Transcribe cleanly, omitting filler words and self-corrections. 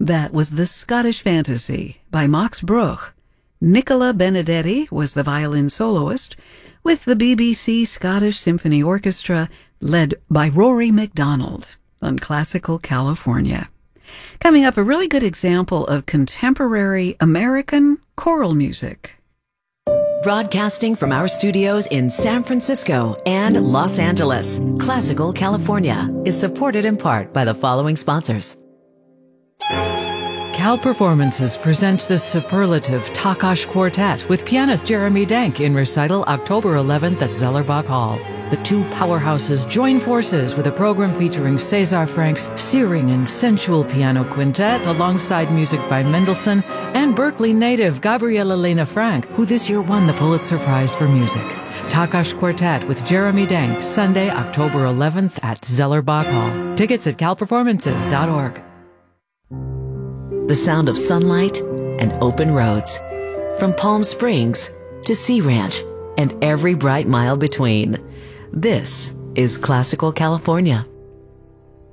That was The Scottish Fantasy by Max Bruch. Nicola Benedetti was the violin soloist, with the BBC Scottish Symphony Orchestra led by Rory MacDonald on Classical California. Coming up, a really good example of contemporary American choral music. Broadcasting from our studios in San Francisco and Los Angeles, Classical California is supported in part by the following sponsors. Cal Performances presents the superlative Takash Quartet with pianist Jeremy Denk in recital October 11th at Zellerbach Hall. The two powerhouses join forces with a program featuring César Frank's searing and sensual piano quintet alongside music by Mendelssohn and Berkeley native Gabriela Lena Frank, who this year won the Pulitzer Prize for Music. Takash Quartet with Jeremy Denk, Sunday, October 11th at Zellerbach Hall. Tickets at calperformances.org. The sound of sunlight and open roads. From Palm Springs to Sea Ranch and every bright mile between. This is Classical California.